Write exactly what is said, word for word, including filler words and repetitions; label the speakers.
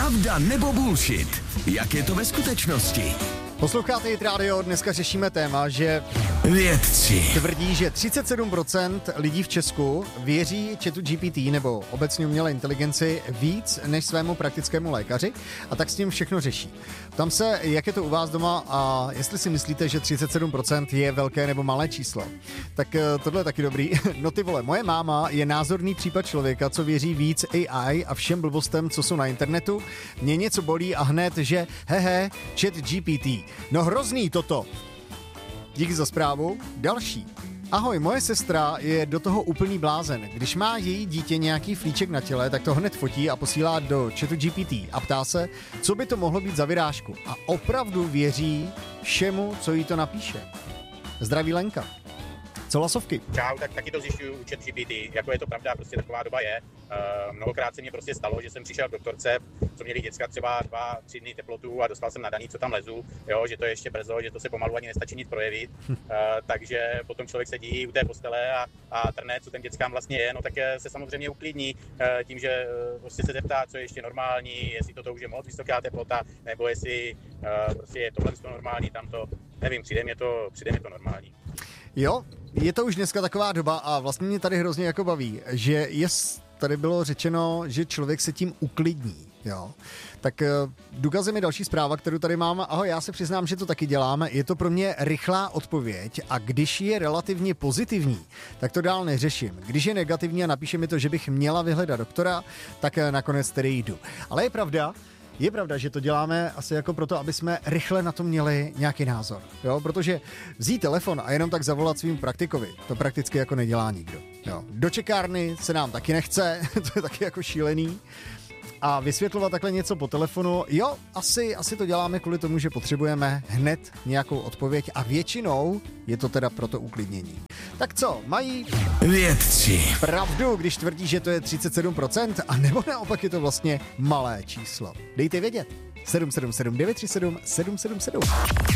Speaker 1: Pravda nebo bullshit? Jak je to ve skutečnosti?
Speaker 2: Posloucháte Hit Radio, dneska řešíme téma, že
Speaker 1: vědci
Speaker 2: tvrdí, že třicet sedm procent lidí v Česku věří chatu G P T nebo obecně umělé inteligenci víc než svému praktickému lékaři a tak s ním všechno řeší. Ptám se, jak je to u vás doma a jestli si myslíte, že třicet sedm procent je velké nebo malé číslo. Tak tohle je taky dobrý. No ty vole, moje máma je názorný případ člověka, co věří víc A I a všem blbostem, co jsou na internetu. Mě něco bolí a hned, že hehe, chat G P T. No hrozný toto. Díky za zprávu. Další. Ahoj, moje sestra je do toho úplný blázen. Když má její dítě nějaký flíček na těle, tak to hned fotí a posílá do chatu G P T a ptá se, co by to mohlo být za vyrážku. A opravdu věří všemu, co jí to napíše. Zdraví Lenka. Co hlasovky?
Speaker 3: Čau, tak taky to zjišťuju u chat G P T, jako je to pravda, prostě taková doba je. Uh, mnohokrát se mi prostě stalo, že jsem přišel k doktorce, co měli děcka třeba dva, tři dny teplotu a dostal jsem nadaný, co tam lezu, jo, že to je ještě brzo, že to se pomalu ani nestačí nic projevit, uh, takže potom člověk sedí u té postele a, a trne, co ten dětskám vlastně je, no tak se samozřejmě uklidní uh, tím, že uh, prostě se zeptá, co je ještě normální, jestli toto už je moc vysoká teplota, nebo jestli uh, prostě je tohle normální, tam to, nevím, přijde mě to, přijde mě to normální.
Speaker 2: Jo, je to už dneska taková doba a vlastně mě tady hrozně jako baví, že je, tady bylo řečeno, že člověk se tím uklidní, jo. Tak důkazem je další zpráva, kterou tady mám. Ahoj, já se přiznám, že to taky děláme. Je to pro mě rychlá odpověď a když je relativně pozitivní, tak to dál neřeším. Když je negativní a napíše mi to, že bych měla vyhledat doktora, tak nakonec tedy jdu. Ale je pravda, Je pravda, že to děláme asi jako proto, aby jsme rychle na to měli nějaký názor. Jo? Protože vzít telefon a jenom tak zavolat svým praktikovi, to prakticky jako nedělá nikdo. Jo? Do čekárny se nám taky nechce, to je taky jako šílený. A vysvětlovat takhle něco po telefonu, jo, asi, asi to děláme kvůli tomu, že potřebujeme hned nějakou odpověď a většinou je to teda pro to uklidnění. Tak co, mají
Speaker 1: vědci
Speaker 2: pravdu, když tvrdí, že to je třicet sedm procent, a nebo naopak je to vlastně malé číslo? Dejte vědět. sedm sedm sedm devět tři sedm sedm sedm sedm.